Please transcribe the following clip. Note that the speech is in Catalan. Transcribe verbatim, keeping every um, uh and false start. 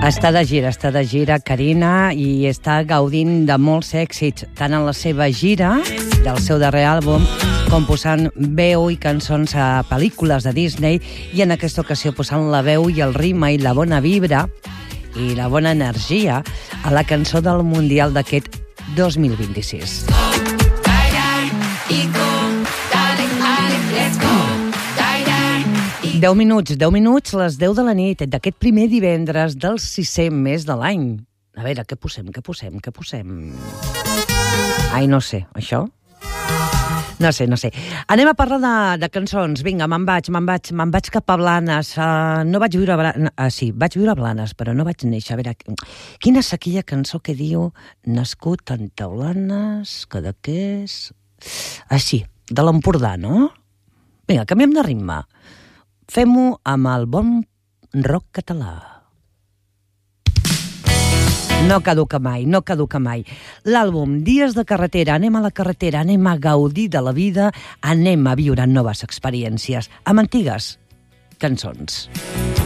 Està de gira, està de gira, Carina, i està gaudint de molts èxits, tant en la seva gira del seu darrer àlbum, com posant veu i cançons a pel·lícules de Disney, i en aquesta ocasió posant la veu i el ritme i la bona vibra i la bona energia a la cançó del Mundial d'aquest dos mil vint-i-sis. Deu minuts, deu minuts, les deu de la nit, d'aquest primer divendres del sisè mes de l'any. A veure, què posem, què posem, què posem? Ai, no sé, això? No sé, no sé. Anem a parlar de, de cançons. Vinga, me'n vaig, me'n vaig, me'n vaig cap a Blanes. Uh, no vaig viure a Blanes. Ah, sí, vaig viure a Blanes, però no vaig néixer. A veure, quina és aquella cançó que diu nascut en Teulanes, Cadaqués... Ah, sí, de l'Empordà, no? Vinga, canviem de ritme. Fem-ho amb el bon rock català. No caduca mai, no caduca mai. L'àlbum Dies de carretera, anem a la carretera, anem a gaudir de la vida, anem a viure noves experiències amb antigues cançons.